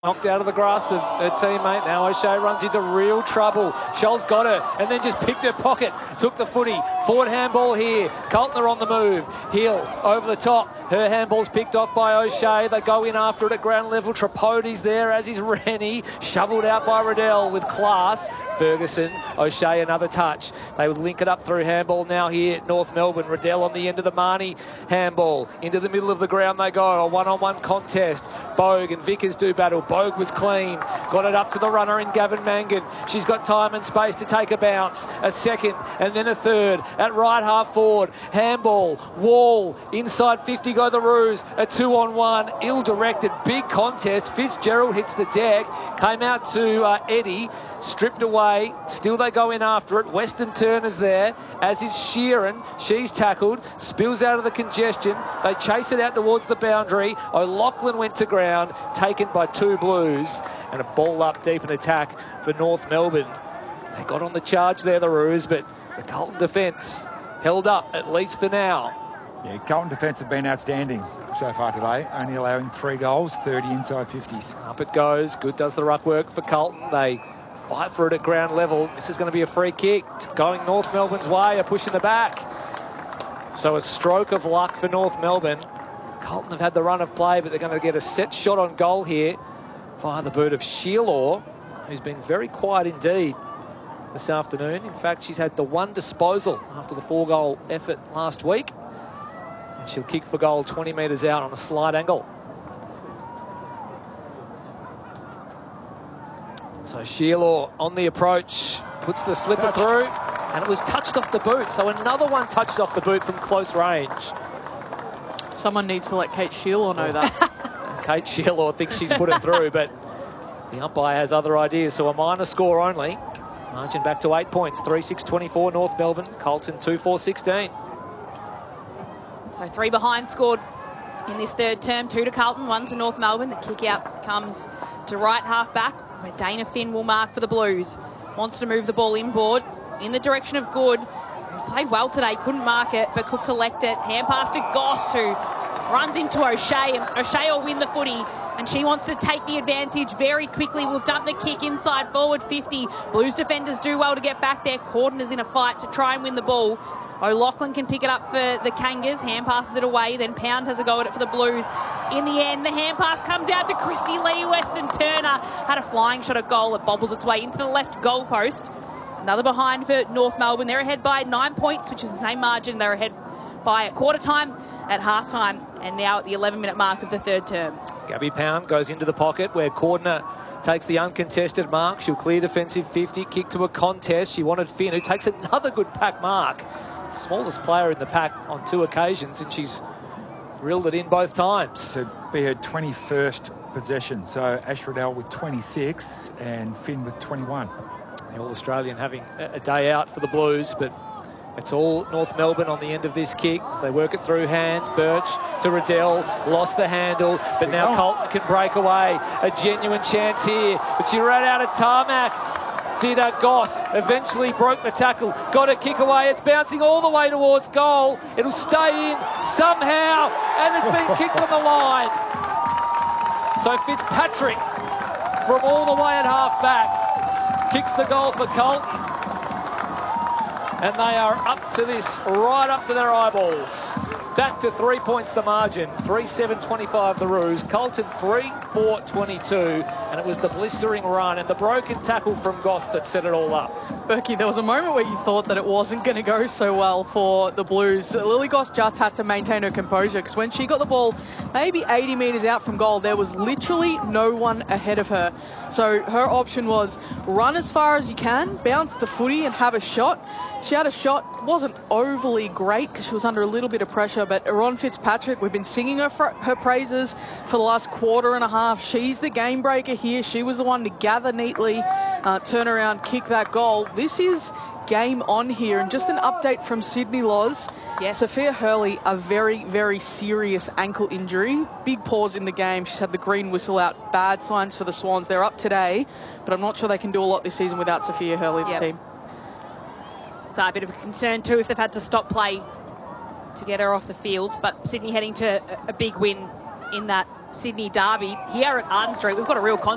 Knocked out of the grasp of her teammate. Now O'Shea runs into real trouble. Scholl's got her and then just picked her pocket. Took the footy. Forward handball here. Carlton are on the move. Hill over the top. Her handball's picked off by O'Shea. They go in after it at ground level. Tripodi's there, as is Rennie. Shoveled out by Riddell with class. Ferguson, O'Shea another touch. They would link it up through handball now here at North Melbourne. Riddell on the end of the Marnie handball. Into the middle of the ground they go. A one-on-one contest. Bogue and Vickers do battle. Bogue was clean. Got it up to the runner in Gavin Mangan. She's got time and space to take a bounce. A second and then a third. At right half forward. Handball. Wall. Inside 50 go the Roos. A 2-on-1. Ill-directed. Big contest. Fitzgerald hits the deck. Came out to Eddie. Stripped away. Still they go in after it. Weston Turner's there, as is Sheeran. She's tackled. Spills out of the congestion. They chase it out towards the boundary. O'Loughlin went to ground. Taken by two Blues. And a ball up deep in attack for North Melbourne. They got on the charge there, the Roos, but the Carlton defence held up, at least for now. Yeah, Carlton defence have been outstanding so far today, only allowing 3 goals, 30 inside 50s. Up it goes. Good does the ruck work for Carlton. They fight for it at ground level. This is going to be a free kick. It's going North Melbourne's way, a push in the back. So a stroke of luck for North Melbourne. Carlton have had the run of play, but they're going to get a set shot on goal here via the boot of Shearlaw, who's been very quiet indeed this afternoon. In fact, she's had the one disposal after the 4-goal effort last week. And she'll kick for goal 20 metres out on a slight angle. So Shearlaw on the approach, puts the slipper through, and it was touched off the boot. So another one touched off the boot from close range. Someone needs to let Kate Shearlaw know that. Kate Shearlaw thinks she's put it through, but the umpire has other ideas. So a minor score only. Margin back to 8 points. 3-6-24 North Melbourne. Carlton 2-4-16. So 3 behind scored in this third term. 2 to Carlton, 1 to North Melbourne. The kick out comes to right half back, where Dana Finn will mark for the Blues. Wants to move the ball inboard in the direction of Good. He's played well today, couldn't mark it, but could collect it. Hand pass to Goss, who runs into O'Shea, and O'Shea will win the footy, and she wants to take the advantage very quickly. Will dump the kick inside forward 50. Blues defenders do well to get back there. Corden is in a fight to try and win the ball. O'Loughlin can pick it up for the Kangas. Hand passes it away. Then Pound has a go at it for the Blues. In the end, the hand pass comes out to Christy Lee. Weston Turner had a flying shot at goal. It bobbles its way into the left goal post. Another behind for North Melbourne. They're ahead by 9 points, which is the same margin they're ahead by at quarter time, at half time, and now at the 11-minute mark of the third term. Gabby Pound goes into the pocket where Cordner takes the uncontested mark. She'll clear defensive 50, kick to a contest. She wanted Finn, who takes another good pack mark. Smallest player in the pack on 2 occasions, and she's reeled it in both times. To be her 21st possession. So Ash Riddell with 26 and Finn with 21. The All-Australian having a day out for the Blues, but it's all North Melbourne on the end of this kick as they work it through hands. Birch to Riddell, lost the handle, but now Carlton can break away. A genuine chance here, but she ran out of tarmac. Did Goss eventually broke the tackle, got a kick away. It's bouncing all the way towards goal. It'll stay in somehow, and it's been kicked on the line. So Fitzpatrick from all the way at half back kicks the goal for Carlton, and they are up to this, right up to their eyeballs. Back to 3 points the margin. 3-7-25 the Roos. Carlton 3-4-22, and it was the blistering run and the broken tackle from Goss that set it all up. Berkey, there was a moment where you thought that it wasn't going to go so well for the Blues. Lily Goss just had to maintain her composure, because when she got the ball maybe 80 metres out from goal, there was literally no one ahead of her. So her option was run as far as you can, bounce the footy and have a shot. She had a shot, wasn't overly great because she was under a little bit of pressure, but Ron Fitzpatrick, we've been singing her praises for the last quarter and a half. She's the game breaker here. She was the one to gather neatly, turn around, kick that goal. This is game on here. And just an update from Sydney Loz. Yes. Sophia Hurley, a very, very serious ankle injury. Big pause in the game. She's had the green whistle out. Bad signs for the Swans. They're up today, but I'm not sure they can do a lot this season without Sophia Hurley, the team. It's a bit of a concern too if they've had to stop play to get her off the field. But Sydney heading to a big win in that Sydney derby here at Arden Street. We've got a real